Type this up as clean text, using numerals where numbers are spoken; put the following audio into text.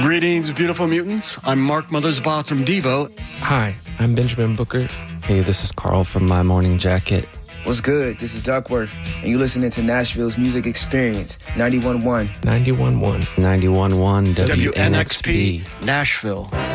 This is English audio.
Greetings, beautiful mutants. I'm Mark Mothersbaugh from Devo. Hi, I'm Benjamin Booker. Hey, this is Carl from My Morning Jacket. What's good? This is Duckworth, and you're listening to Nashville's Music Experience, 91.1. 91.1. 91.1 WNXP. Nashville.